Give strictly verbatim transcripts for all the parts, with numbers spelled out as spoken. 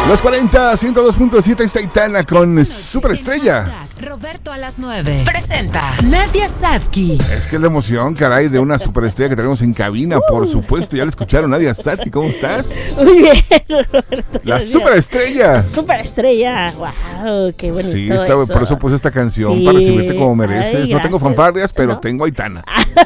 Los cuarenta, ciento dos punto siete está Aitana con Superestrella. Roberto a las nueve presenta Nadia Sadki. Es que es la emoción, caray, de una superestrella que tenemos en cabina, uh. por supuesto. Ya la escucharon, Nadia Sadki, ¿cómo estás? Muy bien, Roberto. La superestrella. Superestrella, wow, qué bonito. Sí, está, eso. Por eso puse esta canción, sí. para recibirte como mereces. Ay, no tengo fanfarrias, pero ¿no? tengo Aitana.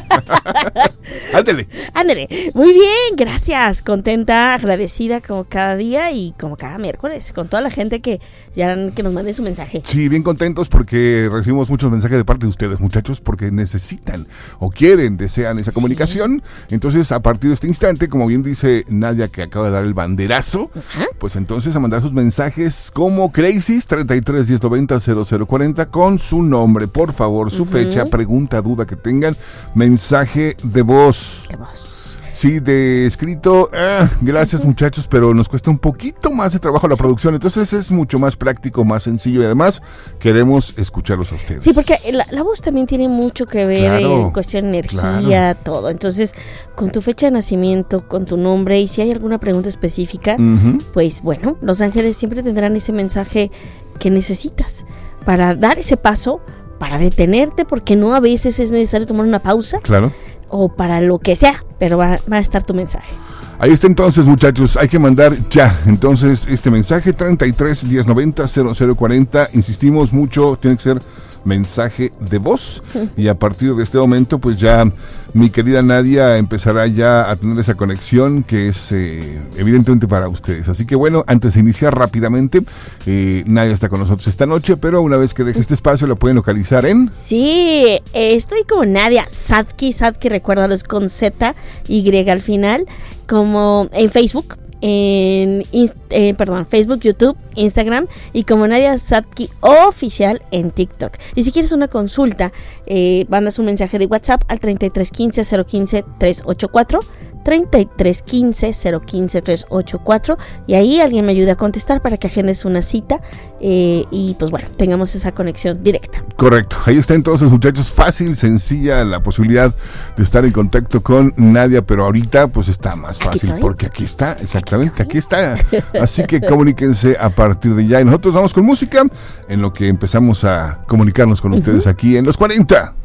Ándele. Ándele. Muy bien, gracias. Contenta, agradecida como cada día y como cada miércoles con toda la gente que ya que nos mande su mensaje. Sí, bien contentos porque recibimos muchos mensajes de parte de ustedes, muchachos, porque necesitan o quieren, desean esa sí. comunicación. Entonces, a partir de este instante, como bien dice Nadia, que acaba de dar el banderazo, uh-huh. pues entonces a mandar sus mensajes como Crazy treinta y tres, diez noventa, cero cero cuarenta con su nombre, por favor, su uh-huh. fecha, pregunta, duda que tengan, mensaje de voz. De voz. Sí, de escrito, ah, gracias muchachos, pero nos cuesta un poquito más de trabajo la producción, entonces es mucho más práctico, más sencillo y además queremos escucharlos a ustedes. Sí, porque la, la voz también tiene mucho que ver claro, en cuestión de energía, claro. todo, entonces con tu fecha de nacimiento, con tu nombre y si hay alguna pregunta específica, uh-huh. pues bueno, los ángeles siempre tendrán ese mensaje que necesitas para dar ese paso, para detenerte, porque no a veces es necesario tomar una pausa. Claro. O para lo que sea, pero va, va a estar tu mensaje. Ahí está entonces, muchachos, hay que mandar ya. Entonces, este mensaje treinta y tres, diez noventa, cero cero cuarenta, insistimos mucho, tiene que ser mensaje de voz y a partir de este momento pues ya mi querida Nadia empezará ya a tener esa conexión que es eh, evidentemente para ustedes, así que bueno, antes de iniciar rápidamente, eh, Nadia está con nosotros esta noche, pero una vez que deje este espacio la pueden localizar en... Sí, eh, estoy como Nadia Sadki, Sadki recuérdalos con Z, Y al final, como en Facebook, en eh, perdón, Facebook, YouTube, Instagram y como Nadia Sadki Oficial en TikTok. Y si quieres una consulta, eh, mandas un mensaje de WhatsApp al treinta y tres quince, cero quince, tres ochenta y cuatro, treinta y tres quince, cero quince, tres ochenta y cuatro y ahí alguien me ayuda a contestar para que agendes una cita eh, y pues bueno, tengamos esa conexión directa. Correcto, ahí está entonces muchachos, fácil, sencilla la posibilidad de estar en contacto con Nadia, pero ahorita pues está más fácil aquí porque aquí está, exactamente, aquí, aquí está, así que comuníquense a partir de ya y nosotros vamos con música en lo que empezamos a comunicarnos con uh-huh. ustedes aquí en Los cuarenta.